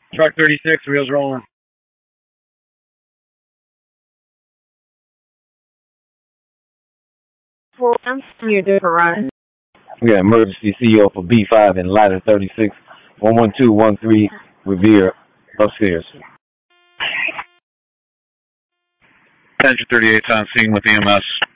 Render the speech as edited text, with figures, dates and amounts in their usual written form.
Truck 36, wheels rolling. You're doing right. We got emergency CEO for B5 and ladder 36, 11213 Revere upstairs. Engine 38's on scene with EMS.